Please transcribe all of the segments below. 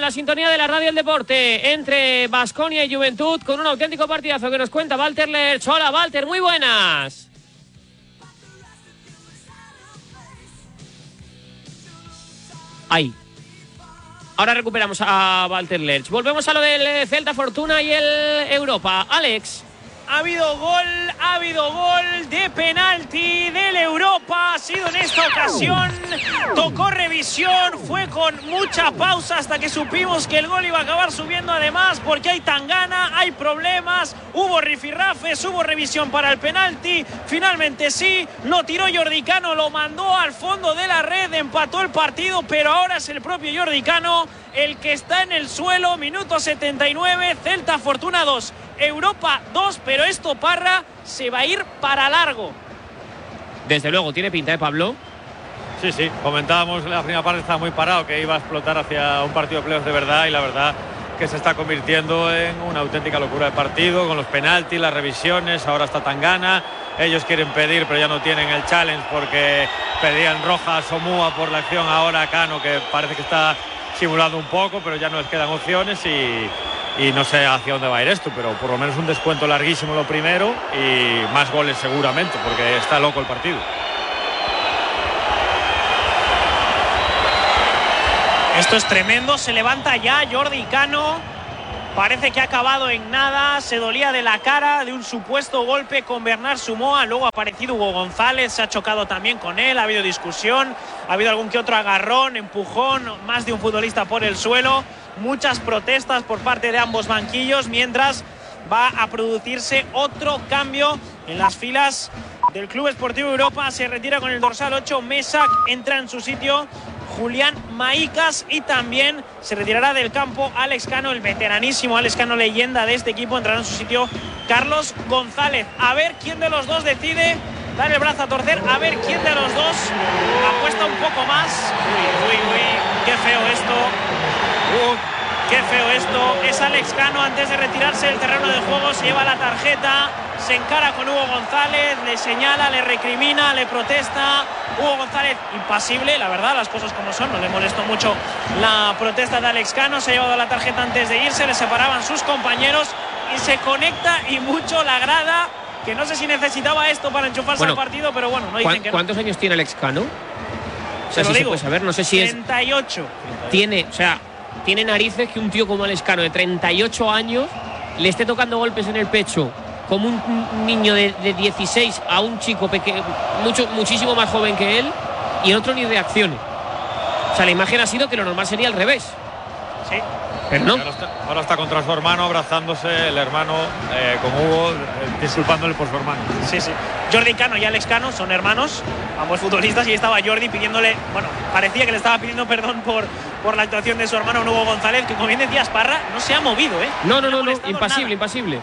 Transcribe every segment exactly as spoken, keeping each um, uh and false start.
la sintonía de la Radio del Deporte entre Baskonia y Juventud con un auténtico partidazo que nos cuenta Walter Lerch. Hola, Walter, muy buenas. Ahí. Ahora recuperamos a Walter Lerch. Volvemos a lo del Celta Fortuna y el Europa. Alex. Ha habido gol, ha habido gol de penalti del Europa, ha sido en esta ocasión, tocó revisión, fue con mucha pausa hasta que supimos que el gol iba a acabar subiendo además porque hay tangana, hay problemas, hubo rifirrafes, hubo revisión para el penalti, finalmente sí, lo tiró Jordi Cano, lo mandó al fondo de la red, empató el partido, pero ahora es el propio Jordi Cano el que está en el suelo, minuto setenta y nueve, Celta Fortuna dos. Europa dos, pero esto, Parra, se va a ir para largo. Desde luego, tiene pinta, ¿eh, Pablo? Sí, sí, comentábamos en la primera parte, estaba muy parado, que iba a explotar hacia un partido de playoffs de verdad, y la verdad que se está convirtiendo en una auténtica locura de partido, con los penaltis, las revisiones, ahora está Tangana, ellos quieren pedir, pero ya no tienen el challenge porque pedían roja a Somúa por la acción, ahora a Cano, que parece que está simulando un poco, pero ya no les quedan opciones y... y no sé hacia dónde va a ir esto, pero por lo menos un descuento larguísimo lo primero y más goles seguramente, porque está loco el partido. Esto es tremendo, se levanta ya Jordi Cano, parece que ha acabado en nada, se dolía de la cara de un supuesto golpe con Bernard Sumoa, luego ha aparecido Hugo González, se ha chocado también con él, ha habido discusión, ha habido algún que otro agarrón, empujón, más de un futbolista por el suelo, muchas protestas por parte de ambos banquillos, mientras va a producirse otro cambio en las filas del Club Esportivo Europa. Se retira con el dorsal ocho Mesak, entra en su sitio Julián Maicas y también se retirará del campo Alex Cano, el veteranísimo Alex Cano, leyenda de este equipo. Entrará en su sitio Carlos González. A ver quién de los dos decide dar el brazo a torcer, a ver quién de los dos apuesta un poco más. Uy, uy, uy, qué feo esto. Uh, qué feo esto. Es Alex Cano, antes de retirarse del terreno de juego, se lleva la tarjeta, se encara con Hugo González, le señala, le recrimina, le protesta. Hugo González impasible, la verdad, las cosas como son, no le molestó mucho la protesta de Alex Cano, se ha llevado la tarjeta antes de irse, le separaban sus compañeros y se conecta y mucho la grada, que no sé si necesitaba esto para enchufarse bueno, al partido, pero bueno, no dicen que no. ¿Cuántos años tiene Alex Cano? O sea, Te lo si digo, se puede saber, no sé si treinta y ocho. es... Tiene, o sea, tiene narices que un tío como Alex Cano de treinta y ocho años le esté tocando golpes en el pecho como un niño de, de dieciséis a un chico pequeño, mucho, muchísimo más joven que él, y el otro ni reaccione. O sea, la imagen ha sido que lo normal sería al revés. Sí. Pero no. Ahora está, ahora está contra su hermano, abrazándose el hermano eh, con Hugo, eh, disculpándole por su hermano. Sí, sí. Jordi Cano y Alex Cano son hermanos, ambos futbolistas, y estaba Jordi pidiéndole, bueno, parecía que le estaba pidiendo perdón por, por la actuación de su hermano Hugo González, que como bien decías, Parra, no se ha movido, ¿eh? No, no, no, no, no impasible, nada. impasible.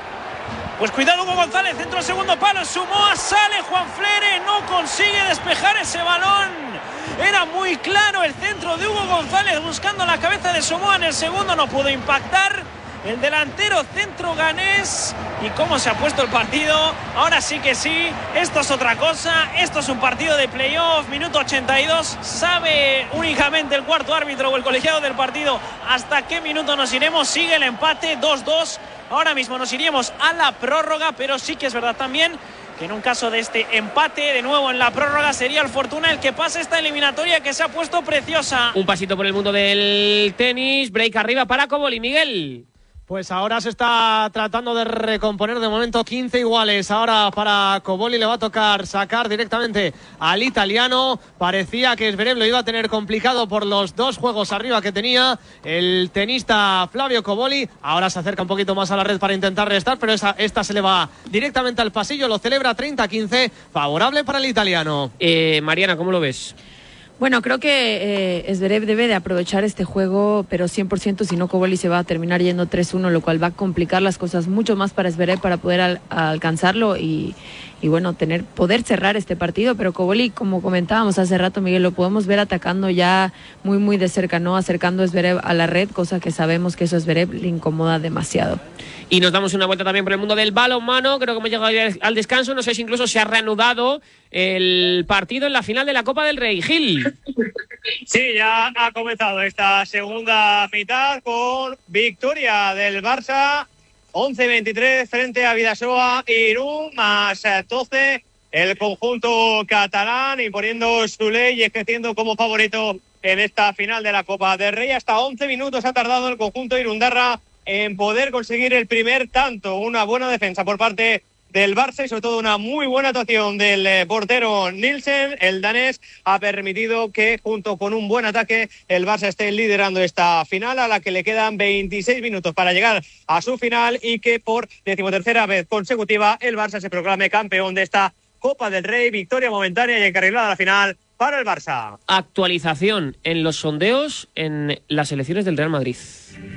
Pues cuidado Hugo González, centro al segundo palo, Sumoa, sale Juan Flere, no consigue despejar ese balón. Era muy claro el centro de Hugo González buscando la cabeza de Sumoa en el segundo, no pudo impactar. El delantero centro ganés. Y cómo se ha puesto el partido. Ahora sí que sí, esto es otra cosa. Esto es un partido de playoff, minuto ochenta y dos. Sabe únicamente el cuarto árbitro o el colegiado del partido hasta qué minuto nos iremos. Sigue el empate, dos dos. Ahora mismo nos iríamos a la prórroga, pero sí que es verdad también que en un caso de este empate, de nuevo en la prórroga, sería el Fortuna el que pase esta eliminatoria que se ha puesto preciosa. Un pasito por el mundo del tenis, break arriba para Coboli, Miguel. Pues ahora se está tratando de recomponer, de momento quince iguales. Ahora para Coboli le va a tocar sacar directamente al italiano. Parecía que Zverev lo iba a tener complicado por los dos juegos arriba que tenía el tenista Flavio Coboli. Ahora se acerca un poquito más a la red para intentar restar, pero esa, esta se le va directamente al pasillo. Lo celebra treinta a quince, favorable para el italiano. Eh, Mariana, ¿cómo lo ves? Bueno, creo que eh, Zverev debe de aprovechar este juego, pero cien por ciento, si no Coboli se va a terminar yendo tres uno, lo cual va a complicar las cosas mucho más para Zverev para poder al, alcanzarlo y, y bueno, tener poder cerrar este partido. Pero Koboli, como comentábamos hace rato, Miguel, lo podemos ver atacando ya muy muy de cerca, ¿no? Acercando a Zverev a la red, cosa que sabemos que eso a Zverev le incomoda demasiado. Y nos damos una vuelta también por el mundo del balonmano. Creo que hemos llegado al descanso. No sé si incluso se ha reanudado el partido en la final de la Copa del Rey. Gil. Sí, ya ha comenzado esta segunda mitad con victoria del Barça. once veintitrés frente a Vidasoa Irún, más doce el conjunto catalán, imponiendo su ley y ejerciendo como favorito en esta final de la Copa del Rey. Hasta once minutos ha tardado el conjunto irundarra en poder conseguir el primer tanto. Una buena defensa por parte del Barça y sobre todo una muy buena actuación del eh, portero Nielsen. El danés ha permitido que junto con un buen ataque el Barça esté liderando esta final, a la que le quedan veintiséis minutos para llegar a su final, y que por decimotercera vez consecutiva el Barça se proclame campeón de esta Copa del Rey. Victoria momentánea y encarrilada a la final para el Barça. Actualización en los sondeos en las elecciones del Real Madrid.